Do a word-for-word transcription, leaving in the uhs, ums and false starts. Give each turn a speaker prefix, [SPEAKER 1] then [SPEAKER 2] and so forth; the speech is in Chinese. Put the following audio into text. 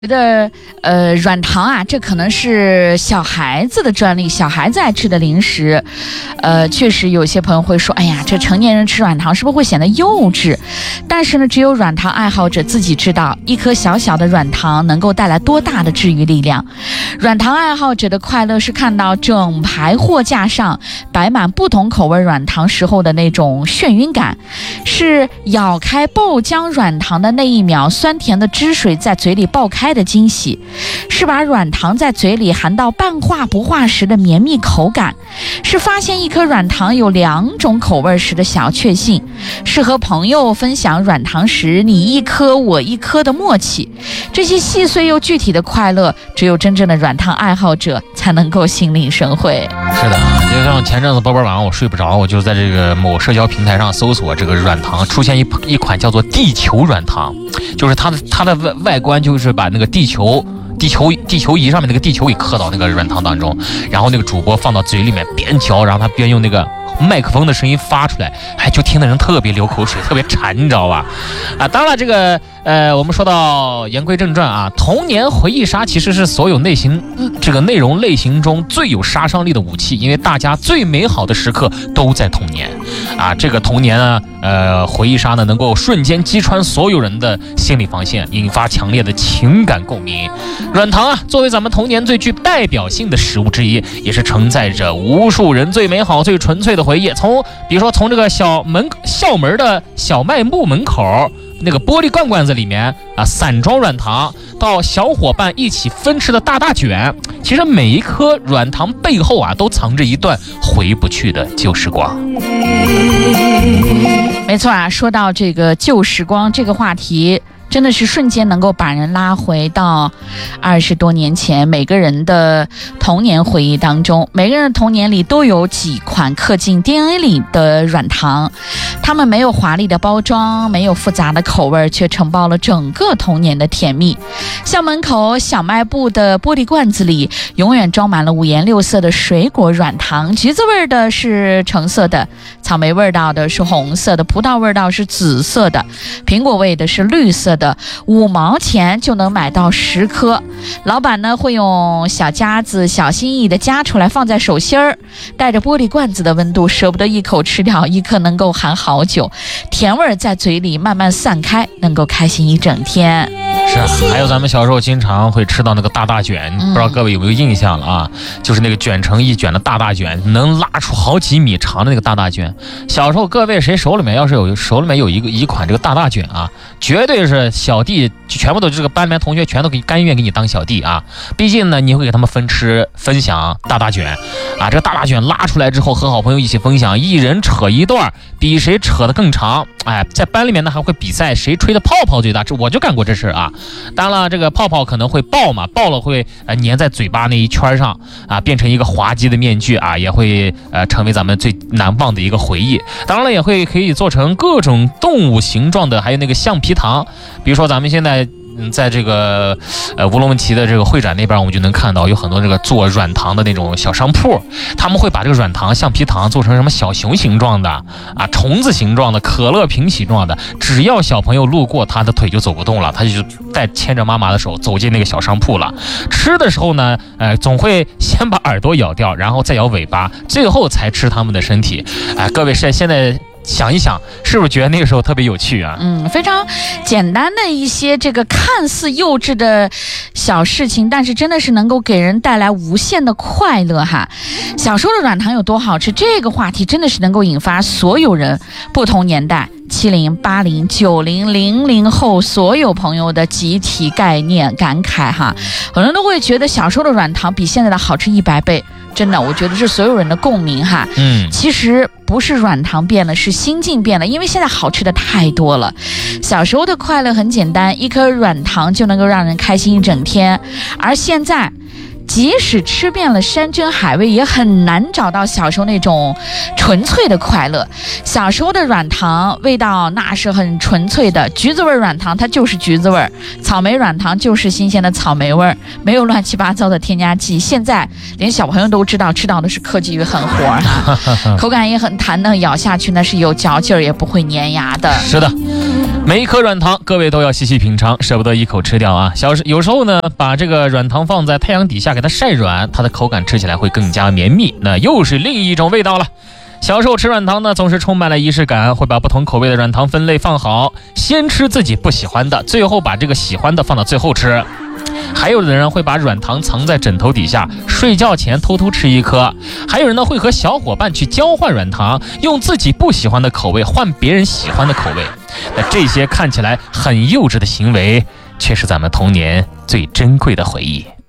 [SPEAKER 1] 觉得呃软糖啊，这可能是小孩子的专利，小孩子爱吃的零食。呃，确实有些朋友会说，哎呀，这成年人吃软糖是不是会显得幼稚？但是呢，只有软糖爱好者自己知道，一颗小小的软糖能够带来多大的治愈力量。软糖爱好者的快乐是看到整排货架上摆满不同口味软糖时候的那种眩晕感，是咬开爆浆软糖的那一秒，酸甜的汁水在嘴里爆开的惊喜，是把软糖在嘴里含到半化不化时的绵密口感，是发现一颗软糖有两种口味时的小确幸，是和朋友分享软糖时你一颗我一颗的默契。这些细碎又具体的快乐，只有真正的软糖爱好者才能够心领神会。
[SPEAKER 2] 是的，就像前阵子波波晚上我睡不着，我就在这个某社交平台上搜索这个软糖，出现一一款叫做地球软糖，就是它的它的外外观就是把那个地球地球地球仪上面那个地球给刻到那个软糖当中，然后那个主播放到嘴里面边嚼，然后他边用那个麦克风的声音发出来，还就听的人特别流口水，特别馋，你知道吧？啊，当然这个呃，我们说到言归正传啊，童年回忆杀其实是所有类型这个内容类型中最有杀伤力的武器，因为大家最美好的时刻都在童年啊。这个童年呢，呃，回忆杀呢，能够瞬间击穿所有人的心理防线，引发强烈的情感共鸣。软糖啊，作为咱们童年最具代表性的食物之一，也是承载着无数人最美好、最纯粹的回忆。从比如说从这个小门校门的小卖部门口那个玻璃罐罐子里面啊散装软糖，到小伙伴一起分吃的大大卷，其实每一颗软糖背后啊都藏着一段回不去的旧时光。
[SPEAKER 1] 没错啊，说到这个旧时光这个话题，真的是瞬间能够把人拉回到二十多年前，每个人的童年回忆当中，每个人的童年里都有几款刻进 D N A 里的软糖，它们没有华丽的包装，没有复杂的口味，却承包了整个童年的甜蜜。校门口小卖部的玻璃罐子里，永远装满了五颜六色的水果软糖，橘子味的是橙色的，草莓味道的是红色的，葡萄味道是紫色的，苹果味的是绿色的。五毛钱就能买到十颗，老板呢会用小夹子小心翼翼的夹出来，放在手心儿，带着玻璃罐子的温度，舍不得一口吃掉，一颗能够含好久，甜味在嘴里慢慢散开，能够开心一整天。
[SPEAKER 2] 是啊，还有咱们小时候经常会吃到那个大大卷，不知道各位有没有印象了啊？就是那个卷成一卷的大大卷，能拉出好几米长的那个大大卷。小时候各位谁手里面要是有手里面有一个一款这个大大卷啊，绝对是小弟，全部都这个班里面同学全都给甘愿给你当小弟啊。毕竟呢，你会给他们分吃分享大大卷啊。这个大大卷拉出来之后，和好朋友一起分享，一人扯一段，比谁扯得更长。哎，在班里面呢还会比赛谁吹的泡泡最大，这我就干过这事啊。当然了，这个泡泡可能会爆嘛，爆了会呃粘在嘴巴那一圈上啊，变成一个滑稽的面具啊，也会呃成为咱们最难忘的一个回忆。当然了，也会可以做成各种动物形状的，还有那个橡皮糖，比如说咱们现在。嗯，在这个呃乌鲁木齐的这个会展那边，我们就能看到有很多这个做软糖的那种小商铺，他们会把这个软糖、橡皮糖做成什么小熊形状的啊、虫子形状的、可乐瓶形状的，只要小朋友路过，他的腿就走不动了，他就带牵着妈妈的手走进那个小商铺了。吃的时候呢，呃，总会先把耳朵咬掉，然后再咬尾巴，最后才吃他们的身体。啊、呃，各位现现在。想一想，是不是觉得那个时候特别有趣啊？
[SPEAKER 1] 嗯，非常简单的一些这个看似幼稚的小事情，但是真的是能够给人带来无限的快乐哈。小时候的软糖有多好吃，这个话题真的是能够引发所有人不同年代七零、八零、九零、零零后所有朋友的集体概念感慨哈。很多人都会觉得小时候的软糖比现在的好吃一百倍，真的，我觉得是所有人的共鸣哈。
[SPEAKER 2] 嗯，
[SPEAKER 1] 其实不是软糖变了，是心境变了，因为现在好吃的太多了。小时候的快乐很简单，一颗软糖就能够让人开心一整天，而现在即使吃遍了山珍海味，也很难找到小时候那种纯粹的快乐。小时候的软糖味道那是很纯粹的，橘子味软糖它就是橘子味，草莓软糖就是新鲜的草莓味，没有乱七八糟的添加剂。现在连小朋友都知道吃到的是科技与狠活哈，口感也很弹嫩，咬下去那是有嚼劲儿，也不会粘牙的。
[SPEAKER 2] 是的。 每一颗软糖，各位都要细细品尝，舍不得一口吃掉啊。小时有时候呢，把这个软糖放在太阳底下给它晒软，它的口感吃起来会更加绵密，那又是另一种味道了。小时候吃软糖呢，总是充满了仪式感，会把不同口味的软糖分类放好，先吃自己不喜欢的，最后把这个喜欢的放到最后吃。还有的人会把软糖藏在枕头底下，睡觉前偷偷吃一颗。还有人呢会和小伙伴去交换软糖，用自己不喜欢的口味换别人喜欢的口味。那这些看起来很幼稚的行为，却是咱们童年最珍贵的回忆。